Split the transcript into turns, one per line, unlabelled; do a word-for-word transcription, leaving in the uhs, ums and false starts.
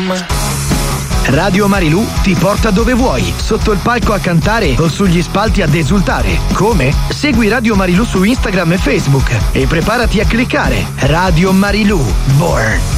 Radio Marilù ti porta dove vuoi, sotto il palco a cantare o sugli spalti ad esultare. Come? Segui Radio Marilù su Instagram e Facebook e preparati a cliccare Radio Marilù Born.